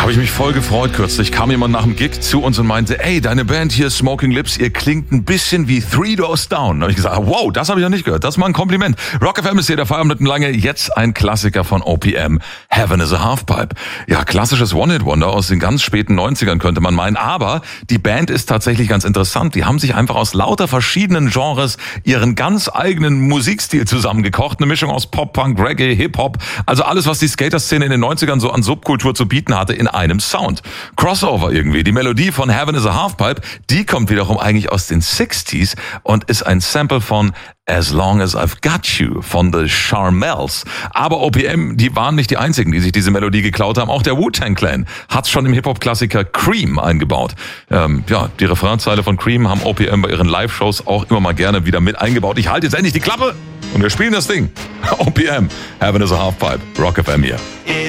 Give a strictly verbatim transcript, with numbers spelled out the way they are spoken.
Habe ich mich voll gefreut kürzlich. Kam jemand nach dem Gig zu uns und meinte, ey, deine Band hier, Smoking Lips, ihr klingt ein bisschen wie Three Doors Down. Da habe ich gesagt, wow, das habe ich noch nicht gehört. Das ist mal ein Kompliment. Rock F M ist hier, der Feierabend lange. Jetzt ein Klassiker von O P M. Heaven is a Halfpipe. Ja, klassisches One-Hit-Wonder aus den ganz späten neunzigern könnte man meinen. Aber die Band ist tatsächlich ganz interessant. Die haben sich einfach aus lauter verschiedenen Genres ihren ganz eigenen Musikstil zusammengekocht. Eine Mischung aus Pop, Punk, Reggae, Hip-Hop. Also alles, was die Skater-Szene in den neunzigern so an Subkultur zu bieten hatte, in einem Sound. Crossover irgendwie. Die Melodie von Heaven is a Halfpipe, die kommt wiederum eigentlich aus den sixties und ist ein Sample von As Long As I've Got You von The Charmels. Aber O P M, die waren nicht die einzigen, die sich diese Melodie geklaut haben. Auch der Wu-Tang Clan hat's schon im Hip-Hop-Klassiker Cream eingebaut. Ähm, ja, die Refrainzeile von Cream haben O P M bei ihren Live-Shows auch immer mal gerne wieder mit eingebaut. Ich halte jetzt endlich die Klappe und wir spielen das Ding. O P M, Heaven is a Halfpipe, Rock F M hier.